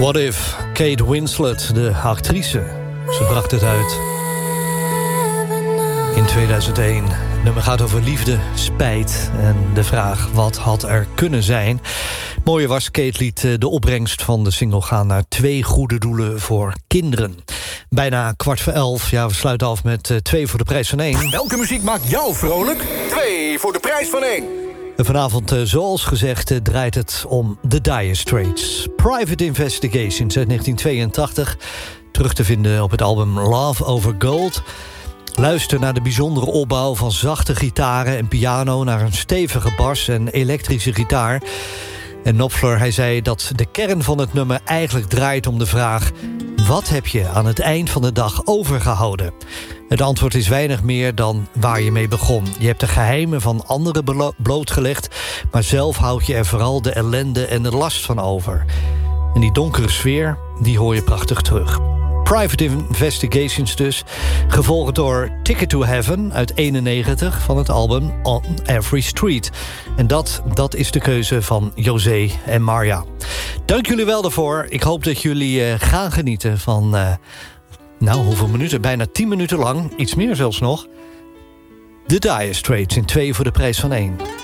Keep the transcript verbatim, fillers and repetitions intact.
What If, Kate Winslet, de actrice. Ze bracht het uit in tweeduizend één. Het nummer gaat over liefde, spijt en de vraag wat had er kunnen zijn. Mooie was, Kate liet de opbrengst van de single gaan naar twee goede doelen voor kinderen. Bijna kwart voor elf, ja, we sluiten af met uh, twee voor de prijs van één. Welke muziek maakt jou vrolijk? Twee voor de prijs van één. En vanavond, uh, zoals gezegd, uh, draait het om The Dire Straits. Private Investigations uit negentien tweeëntachtig. Terug te vinden op het album Love Over Gold. Luister naar de bijzondere opbouw van zachte gitaren en piano, naar een stevige bas en elektrische gitaar. En Knopfler, hij zei dat de kern van het nummer eigenlijk draait om de vraag: wat heb je aan het eind van de dag overgehouden? Het antwoord is weinig meer dan waar je mee begon. Je hebt de geheimen van anderen belo- blootgelegd, maar zelf houd je er vooral de ellende en de last van over. En die donkere sfeer, die hoor je prachtig terug. Private Investigations dus, gevolgd door Ticket to Heaven uit eenennegentig van het album On Every Street. En dat, dat is de keuze van José en Marja. Dank jullie wel daarvoor. Ik hoop dat jullie uh, gaan genieten van, uh, nou, hoeveel minuten? Bijna tien minuten lang, iets meer zelfs nog. The Dire Straits in twee voor de prijs van één.